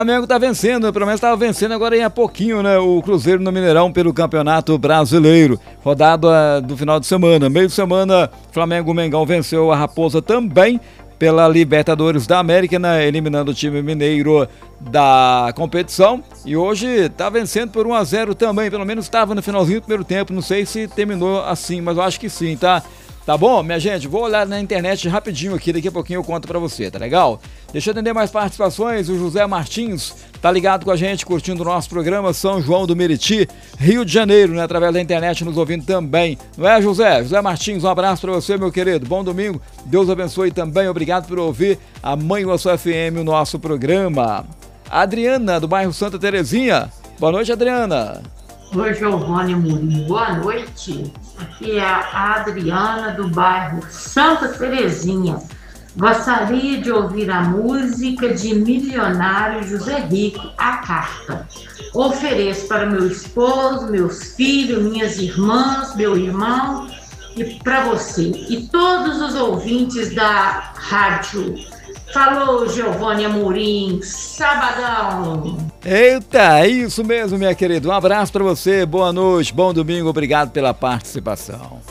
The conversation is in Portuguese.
Flamengo tá vencendo, pelo menos estava vencendo agora em há pouquinho, né? O Cruzeiro no Mineirão pelo Campeonato Brasileiro. Rodada do final de semana. Meio de semana, Flamengo-Mengão venceu a Raposa também pela Libertadores da América, né? Eliminando o time mineiro da competição. E hoje tá vencendo por 1-0 também. Pelo menos estava no finalzinho do primeiro tempo. Não sei se terminou assim, mas eu acho que sim, tá? Tá bom, minha gente? Vou olhar na internet rapidinho aqui, daqui a pouquinho eu conto pra você, tá legal? Deixa eu atender mais participações, o José Martins tá ligado com a gente, curtindo o nosso programa São João do Meriti, Rio de Janeiro, né? Através da internet nos ouvindo também, não é, José? José Martins, um abraço pra você, meu querido, bom domingo, Deus abençoe também, obrigado por ouvir a Mãe do Açu FM, o nosso programa. Adriana, do bairro Santa Terezinha, boa noite, Adriana. Oi, Giovanni Murim, boa noite. Aqui é a Adriana do bairro Santa Terezinha. Gostaria de ouvir a música de Milionário José Rico, A Carta. Ofereço para meu esposo, meus filhos, minhas irmãs, meu irmão e para você e todos os ouvintes da rádio. Falou, Giovanni Amorim, sabadão. Eita, é isso mesmo, minha querida. Um abraço pra você, boa noite, bom domingo, obrigado pela participação.